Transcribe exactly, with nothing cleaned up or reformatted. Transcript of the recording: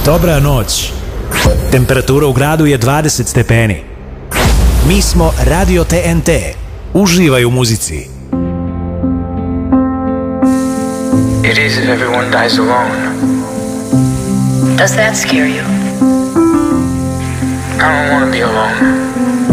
Dobra noć. Temperatura u gradu je dvadeset stepeni. Mi smo Radio T N T. Uživaj u muzici. It is if everyone dies alone. Does that scare you? I don't want to be alone.